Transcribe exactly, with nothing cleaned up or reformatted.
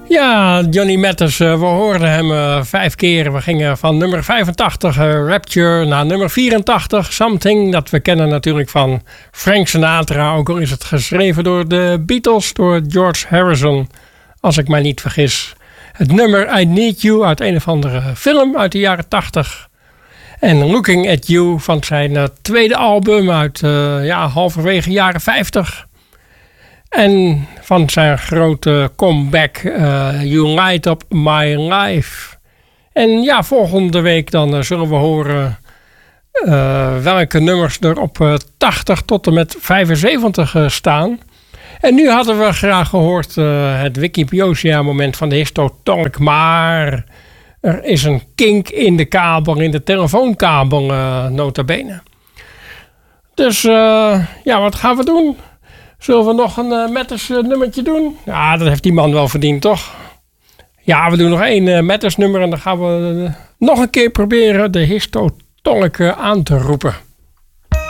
Ja, Johnny Mathis, uh, we hoorden hem uh, vijf keer. We gingen van nummer vijfentachtig, uh, Rapture, naar nummer vierentachtig, Something. Dat we kennen natuurlijk van Frank Sinatra. Ook al is het geschreven door de Beatles, door George Harrison, als ik mij niet vergis. Het nummer I Need You uit een of andere film uit de jaren tachtig. En Looking at You van zijn uh, tweede album uit uh, ja, halverwege jaren vijftig. En van zijn grote comeback uh, You Light Up My Life. En ja, volgende week dan uh, zullen we horen uh, welke nummers er op uh, tachtig tot en met vijfenzeventig uh, staan. En nu hadden we graag gehoord uh, het Wikipedia moment van de Histotonic. Maar er is een kink in de kabel, in de telefoonkabel uh, nota bene. Dus uh, ja, wat gaan we doen? Zullen we nog een uh, Mathis uh, nummertje doen? Ja, dat heeft die man wel verdiend, toch? Ja, we doen nog één uh, Mathis nummer en dan gaan we uh, nog een keer proberen de Histotonic uh, aan te roepen.